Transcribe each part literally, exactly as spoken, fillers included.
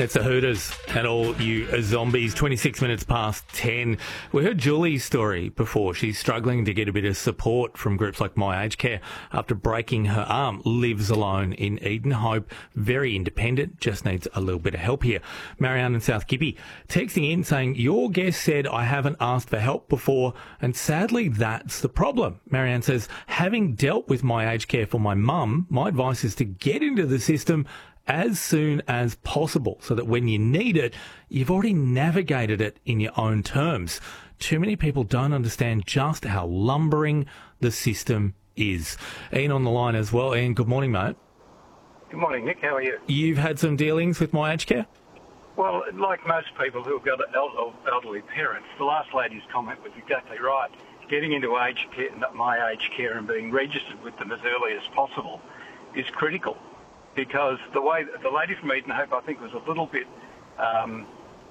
It's the Hooters and all you zombies. twenty-six minutes past ten. We heard Julie's story before. She's struggling to get a bit of support from groups like My Aged Care after breaking her arm. Lives alone in Edenhope. Very independent. Just needs a little bit of help here. Marianne in South Gippy texting in saying, your guest said I haven't asked for help before, and sadly that's the problem. Marianne says, having dealt with My Aged Care for my mum, my advice is to get into the system as soon as possible so that when you need it, you've already navigated it in your own terms. Too many people don't understand just how lumbering the system is. Ian on the line as well. Ian, good morning, mate. Good morning, Nick. How are you? You've had some dealings with My Aged Care? Well, like most people who have got elderly parents, the last lady's comment was exactly right. Getting into aged care, My Aged Care and being registered with them as early as possible is critical. Because the way the lady from Edenhope, I think, was a little bit, um,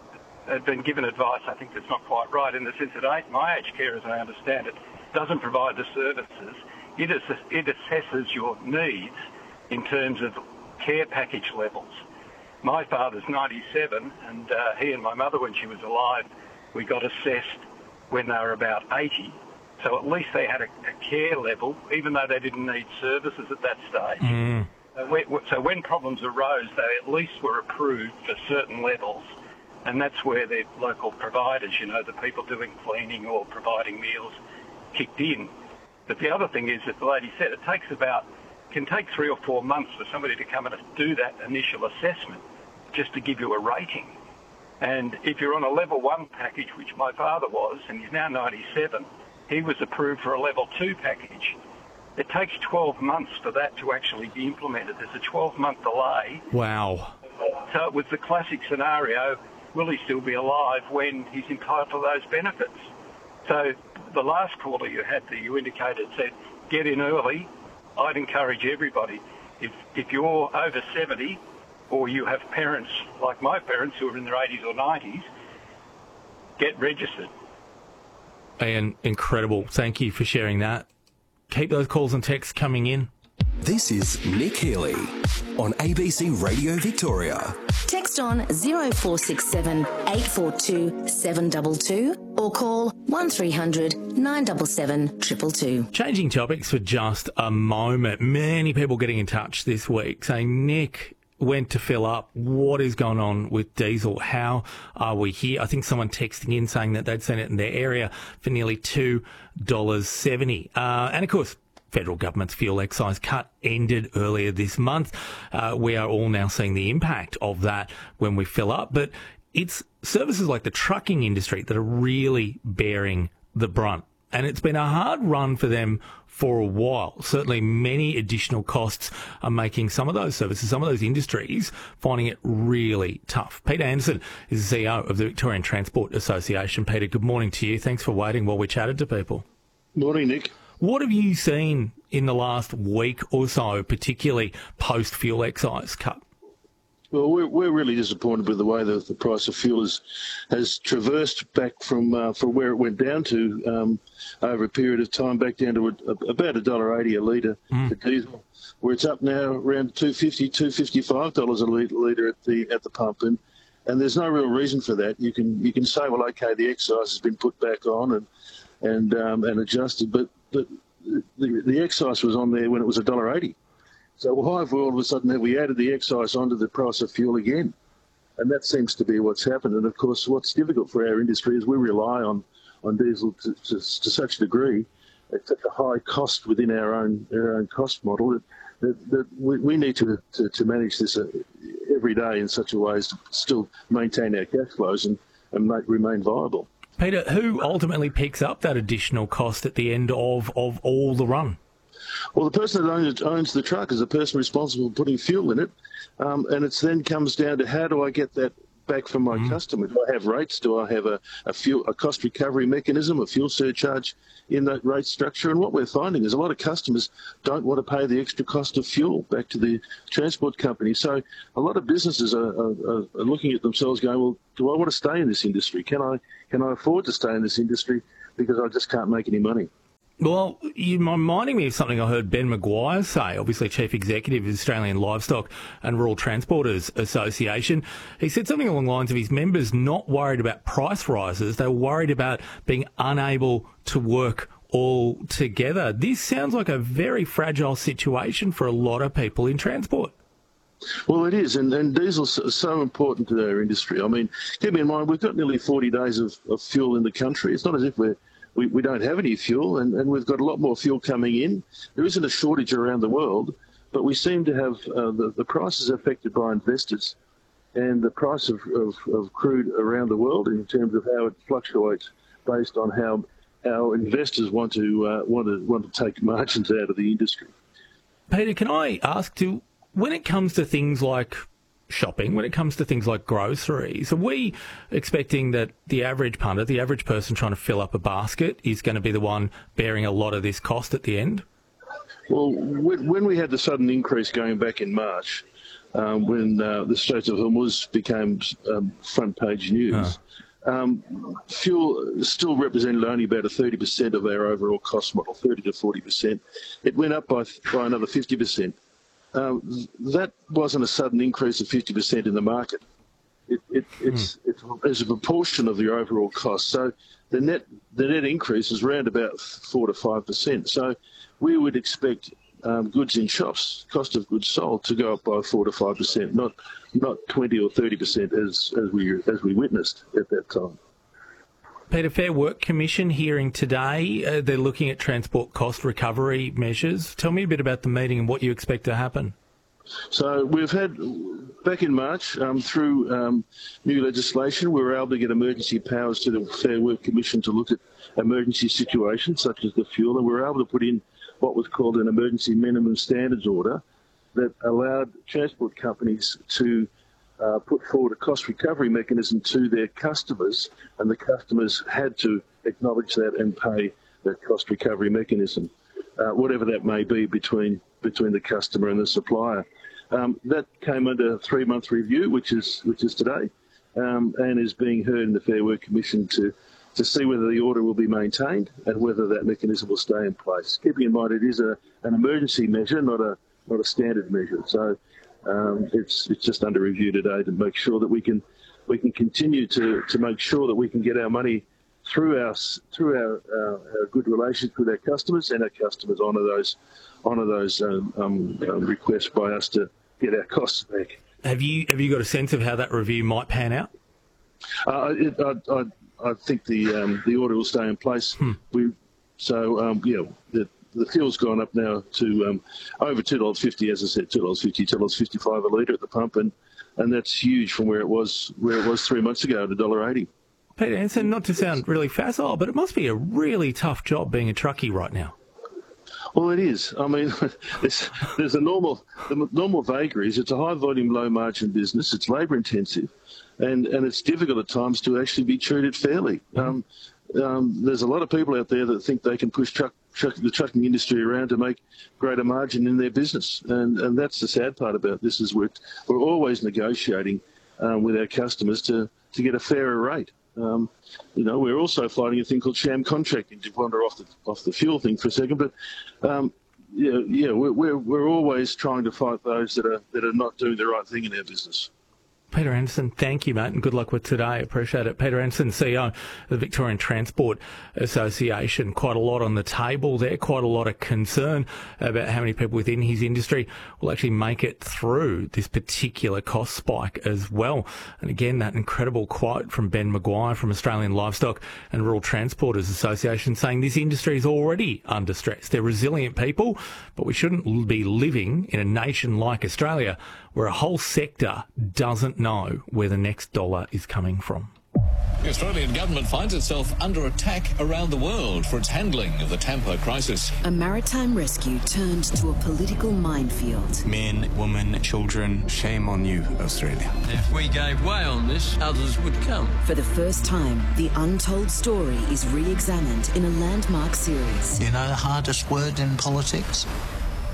had been given advice, I think that's not quite right, in the sense that My Aged Care, as I understand it, doesn't provide the services. It, ass- it assesses your needs in terms of care package levels. My father's ninety-seven, and uh, he and my mother, when she was alive, we got assessed when they were about eighty. So at least they had a, a care level, even though they didn't need services at that stage. Mm. So when problems arose, they at least were approved for certain levels, and that's where their local providers, you know, the people doing cleaning or providing meals, kicked in. But the other thing is, as the lady said, it takes about, can take three or four months for somebody to come and do that initial assessment just to give you a rating. And if you're on a level one package, which my father was, and he's now ninety-seven, he was approved for a level two package. It takes twelve months for that to actually be implemented. There's a twelve-month delay. Wow. So it was the classic scenario, will he still be alive when he's entitled to those benefits? So the last caller you had that you indicated said, get in early. I'd encourage everybody, if if you're over seventy or you have parents like my parents who are in their eighties or nineties, get registered. Ian, incredible. Thank you for sharing that. Keep those calls and texts coming in. This is Nick Healy on A B C Radio Victoria. Text on zero four six seven, eight four two, seven two two or call one three hundred, nine seven seven, two two two. Changing topics for just a moment. Many people getting in touch this week saying, Nick, went to fill up. What is going on with diesel? How are we here? I think someone texting in saying that they'd seen it in their area for nearly two dollars seventy. Uh, and of course, federal government's fuel excise cut ended earlier this month. Uh, we are all now seeing the impact of that when we fill up. But it's services like the trucking industry that are really bearing the brunt. And it's been a hard run for them for a while. Certainly many additional costs are making some of those services, some of those industries, finding it really tough. Peter Anderson is the C E O of the Victorian Transport Association. Peter, good morning to you. Thanks for waiting while we chatted to people. Morning, Nick. What have you seen in the last week or so, particularly post-fuel excise cut? Well, we're, we're really disappointed with the way that the price of fuel has, has traversed back from uh, from where it went down to um, over a period of time, back down to a, a, about one dollar eighty a litre mm. for diesel, where it's up now around two fifty, two fifty-five dollars a litre at the at the pump, and and there's no real reason for that. You can you can say, well, okay, the excise has been put back on and and um, and adjusted, but but the the excise was on there when it was one dollar eighty. So why have we all of a sudden have we added the excise onto the price of fuel again? And that seems to be what's happened. And of course, what's difficult for our industry is we rely on, on diesel to, to, to such a degree, at such a high cost within our own our own cost model that, that, that we, we need to, to, to manage this every day in such a way as to still maintain our cash flows and, and make, remain viable. Peter, who ultimately picks up that additional cost at the end of, of all the run? Well, the person that owns, owns the truck is the person responsible for putting fuel in it, um, and it then comes down to how do I get that back from my mm. customer? Do I have rates? Do I have a, a fuel a cost recovery mechanism, a fuel surcharge in that rate structure? And what we're finding is a lot of customers don't want to pay the extra cost of fuel back to the transport company. So a lot of businesses are, are, are looking at themselves going, well, do I want to stay in this industry? Can I can I afford to stay in this industry because I just can't make any money? Well, you're reminding me of something I heard Ben Maguire say, obviously Chief Executive of the Australian Livestock and Rural Transporters Association. He said something along the lines of his members not worried about price rises, they were worried about being unable to work all together. This sounds like a very fragile situation for a lot of people in transport. Well, it is, and, and diesel's so important to our industry. I mean, keep in mind, we've got nearly forty days of, of fuel in the country. It's not as if we're We, we don't have any fuel, and, and we've got a lot more fuel coming in. There isn't a shortage around the world, but we seem to have uh, the, the prices affected by investors and the price of, of, of crude around the world in terms of how it fluctuates based on how our investors want to uh, want to want to take margins out of the industry. Peter, can I ask you, when it comes to things like shopping, when it comes to things like groceries, are we expecting that the average punter, the average person trying to fill up a basket, is going to be the one bearing a lot of this cost at the end? Well, when we had the sudden increase going back in March, um, when uh, the Straits of Hormuz became um, front page news, oh. um, fuel still represented only about a thirty percent of our overall cost model, thirty to forty percent. It went up by, by another fifty percent. Um, that wasn't a sudden increase of fifty percent in the market. It, it, it's, mm. it's, it's a proportion of the overall cost. So the net the net increase is around about four to five percent. So we would expect um, goods in shops, cost of goods sold, to go up by four to five percent, not not twenty or thirty percent as as we as we witnessed at that time. Peter, Fair Work Commission hearing today. Uh, they're looking at transport cost recovery measures. Tell me a bit about the meeting and what you expect to happen. So we've had, back in March, um, through um, new legislation, we were able to get emergency powers to the Fair Work Commission to look at emergency situations such as the fuel, and we were able to put in what was called an emergency minimum standards order that allowed transport companies to Uh, put forward a cost recovery mechanism to their customers, and the customers had to acknowledge that and pay that cost recovery mechanism, uh, whatever that may be between between the customer and the supplier. Um, that came under a three-month review, which is which is today, um, and is being heard in the Fair Work Commission to to see whether the order will be maintained and whether that mechanism will stay in place. Keeping in mind it is a an emergency measure, not a not a standard measure. So. Um, it's it's just under review today to make sure that we can we can continue to, to make sure that we can get our money through our through our, our, our good relations with our customers, and our customers honour those honour those um, um, um, requests by us to get our costs back. Have you have you got a sense of how that review might pan out? Uh, it, I, I I think the um, the order will stay in place. Hmm. We so um, yeah. The, The fuel's gone up now to um, over two dollars fifty, as I said, two dollars fifty, two dollars fifty-five a litre at the pump, and, and that's huge from where it was where it was three months ago at one dollar eighty. Peter Anderson, not to sound really facile, but it must be a really tough job being a truckie right now. Well, it is. I mean, there's, there's a normal the normal vagaries. It's a high-volume, low-margin business. It's labour-intensive, and, and it's difficult at times to actually be treated fairly. Mm-hmm. Um, um, there's a lot of people out there that think they can push truck Truck, the trucking industry around to make greater margin in their business, and and that's the sad part about this is we're we're always negotiating um, with our customers to, to get a fairer rate. Um, you know, we're also fighting a thing called sham contracting, to wander off the off the fuel thing for a second, but um, yeah, yeah, we're, we're we're always trying to fight those that are that are not doing the right thing in our business. Peter Anderson, thank you, mate, and good luck with today. Appreciate it. Peter Anderson, C E O of the Victorian Transport Association. Quite a lot on the table there, quite a lot of concern about how many people within his industry will actually make it through this particular cost spike as well. And again, that incredible quote from Ben Maguire from Australian Livestock and Rural Transporters Association saying this industry is already under stress. They're resilient people, but we shouldn't be living in a nation like Australia where a whole sector doesn't know where the next dollar is coming from. The Australian government finds itself under attack around the world for its handling of the Tampa crisis. A maritime rescue turned to a political minefield. Men, women, children, shame on you, Australia. If we gave way on this, others would come. For the first time, the untold story is re-examined in a landmark series. You know the hardest word in politics?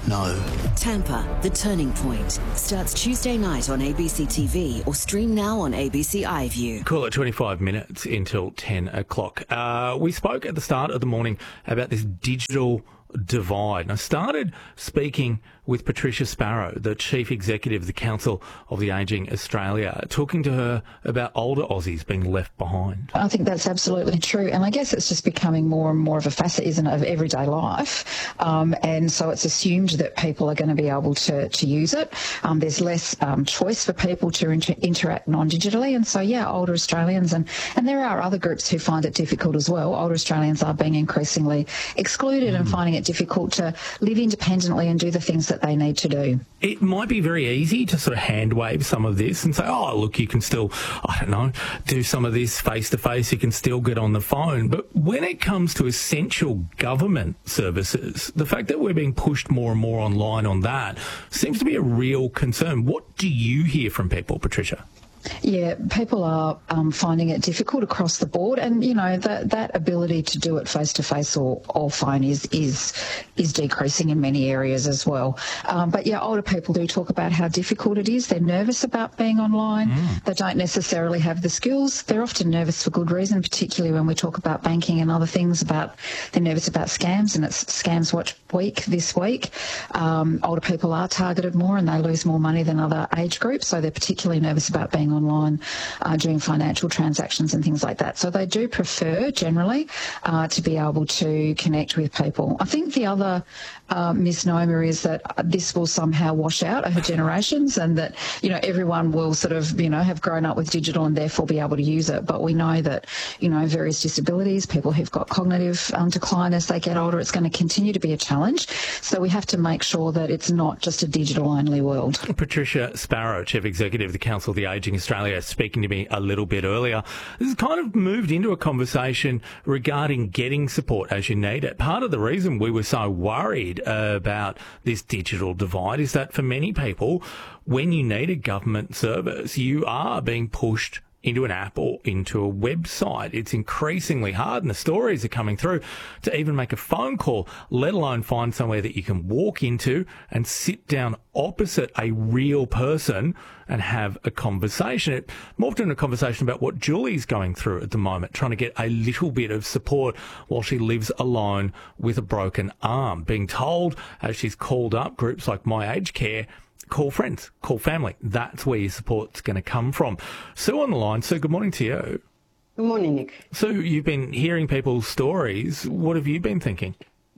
know. Tampa, The Turning Point. Starts Tuesday night on A B C T V or stream now on A B C iView. Call it twenty-five minutes until ten o'clock. Uh, we spoke at the start of the morning about this digital divide. And I started speaking with Patricia Sparrow, the Chief Executive of the Council of the Ageing Australia, talking to her about older Aussies being left behind. I think that's absolutely true. And I guess it's just becoming more and more of a facet, isn't it, of everyday life. Um, and so it's assumed that people are going to be able to, to use it. Um, there's less um, choice for people to inter- interact non-digitally. And so, yeah, older Australians, and, and there are other groups who find it difficult as well. Older Australians are being increasingly excluded mm. and finding it difficult to live independently and do the things that they need to do. It might be very easy to sort of hand wave some of this and say, oh, look, you can still, I don't know, do some of this face-to-face, you can still get on the phone. But when it comes to essential government services, the fact that we're being pushed more and more online on that seems to be a real concern. What do you hear from people, Patricia? Yeah, people are um, finding it difficult across the board, and you know that that ability to do it face to face or, or phone is is is decreasing in many areas as well. Um, but yeah, older people do talk about how difficult it is. They're nervous about being online. Mm. They don't necessarily have the skills. They're often nervous for good reason, particularly when we talk about banking and other things. About they're nervous about scams, and it's Scams Watch Week this week. Um, older people are targeted more, and they lose more money than other age groups, so they're particularly nervous about being online uh, doing financial transactions and things like that. So they do prefer generally uh, to be able to connect with people. I think the other uh, misnomer is that this will somehow wash out over generations, and that, you know, everyone will sort of, you know, have grown up with digital and therefore be able to use it. But we know that, you know, various disabilities, people who've got cognitive um, decline as they get older, it's going to continue to be a challenge. So we have to make sure that it's not just a digital-only world. Patricia Sparrow, Chief Executive of the Council of the Ageing Australia, speaking to me a little bit earlier. This has kind of moved into a conversation regarding getting support as you need it. Part of the reason we were so worried uh, about this digital divide is that for many people, when you need a government service, you are being pushed into an app or into a website. It's increasingly hard, and the stories are coming through, to even make a phone call, let alone find somewhere that you can walk into and sit down opposite a real person and have a conversation. It morphed into a conversation about what Julie's going through at the moment, trying to get a little bit of support while she lives alone with a broken arm, being told, as she's called up groups like My Aged Care, call friends, call family. That's where your support's going to come from. Sue on the line. Sue, good morning to you. Good morning, Nick. Sue, you've been hearing people's stories. What have you been thinking?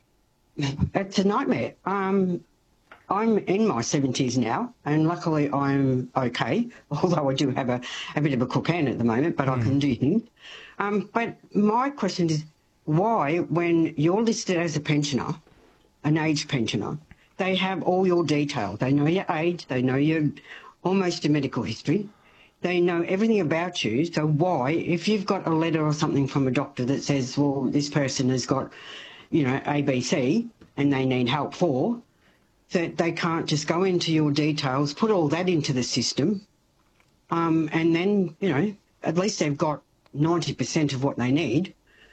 It's a nightmare. Um, I'm in my seventies now, and luckily I'm okay, although I do have a, a bit of a cocaine at the moment, but mm. I can do things. Um, but my question is, why, when you're listed as a pensioner, an aged pensioner, they have all your detail. They know your age. They know your almost your medical history. They know everything about you. So why, if you've got a letter or something from a doctor that says, well, this person has got, you know, A B C and they need help for, that they can't just go into your details, put all that into the system, um, and then, you know, at least they've got ninety percent of what they need,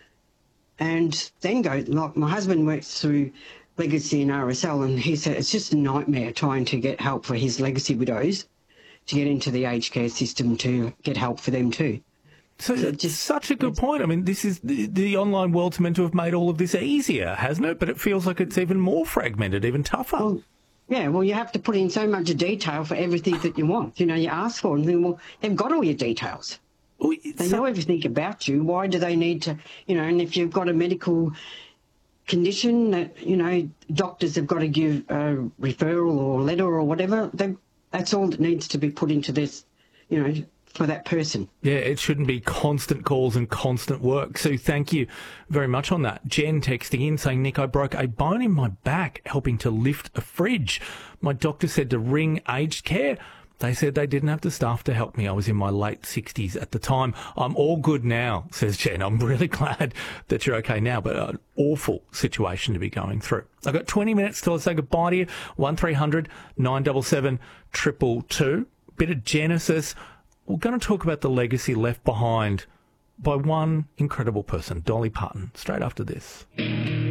and then go, like my husband works through Legacy and R S L, and he said it's just a nightmare trying to get help for his legacy widows to get into the aged care system to get help for them too. So, so it's just such a good point. I mean, this is the, the online world's meant to have made all of this easier, hasn't it? But it feels like it's even more fragmented, even tougher. Well, yeah, well, you have to put in so much detail for everything that you want. You know, you ask for, and then, well, they've got all your details. Well, they so- know everything about you. Why do they need to, you know, and if you've got a medical condition that, you know, doctors have got to give a referral or letter or whatever, they, that's all that needs to be put into this, you know, for that person. Yeah, it shouldn't be constant calls and constant work. So thank you very much on that. Jen texting in saying, Nick, I broke a bone in my back helping to lift a fridge. My doctor said to ring aged care. They said they didn't have the staff to help me. I was in my late sixties at the time. I'm all good now, says Jen. I'm really glad that you're okay now, but an awful situation to be going through. I've got twenty minutes till I say goodbye to you. one three hundred nine seven seven two two two. Bit of Genesis. We're going to talk about the legacy left behind by one incredible person, Dolly Parton, straight after this.